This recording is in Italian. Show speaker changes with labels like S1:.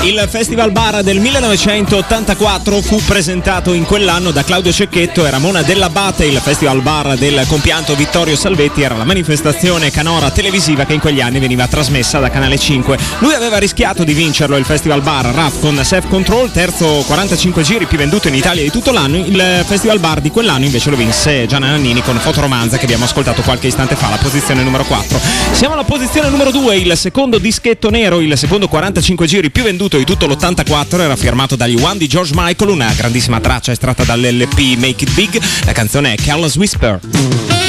S1: Il Festival Bar del 1984 fu presentato in quell'anno da Claudio Cecchetto e Ramona Dell'Abate. Il Festival Bar del compianto Vittorio Salvetti era la manifestazione canora televisiva che in quegli anni veniva trasmessa da Canale 5. Lui aveva rischiato di vincerlo il Festival Bar RAF con Self Control, terzo 45 giri più venduto in Italia di tutto l'anno. Il Festival Bar di quell'anno invece lo vinse Gianna Nannini con Fotoromanza, che abbiamo ascoltato qualche istante fa, la posizione numero 4. Siamo alla posizione numero 2, il secondo dischetto nero, il secondo 45 giri più venduto di tutto l'84, era firmato dagli One di George Michael, una grandissima traccia estratta dall'LP Make It Big. La canzone è Careless Whisper.